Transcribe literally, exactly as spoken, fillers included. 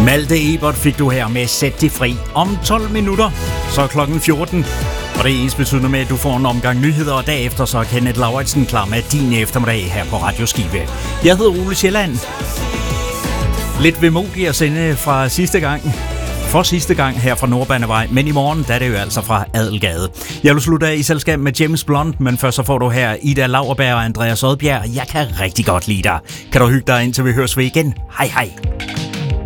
Malte Ebert fik du her med Sæt dig fri. Om tolv minutter, så er klokken fjorten. Og det er ens betydende med, at du får en omgang nyheder, og derefter så er Kenneth Lauritsen klar med din eftermiddag her på Radio Skive. Jeg hedder Ole Sjælland. Lidt vemodig at sende fra sidste gang. For sidste gang her fra Nordbanevej, men i morgen der er det jo altså fra Adelgade. Jeg vil slutte af i selskab med James Blunt, men først så får du her Ida Lauerberg og Andreas Odbjerg. Jeg kan rigtig godt lide dig. Kan du hygge dig indtil vi høres ved igen? Hej hej.